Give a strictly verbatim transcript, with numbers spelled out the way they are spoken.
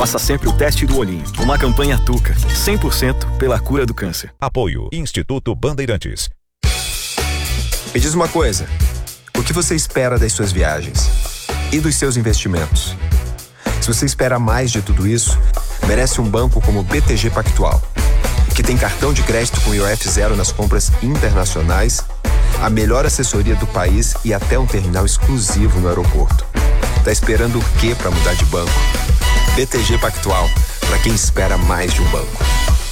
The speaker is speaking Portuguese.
Faça sempre o teste do olhinho. Uma campanha Tuca, cem por cento pela cura do câncer. Apoio Instituto Bandeirantes. Me diz uma coisa, o que você espera das suas viagens? E dos seus investimentos? Se você espera mais de tudo isso, merece um banco como o B T G Pactual, que tem cartão de crédito com I O F zero nas compras internacionais, a melhor assessoria do país e até um terminal exclusivo no aeroporto. Tá esperando o quê para mudar de banco? B T G Pactual, para quem espera mais de um banco.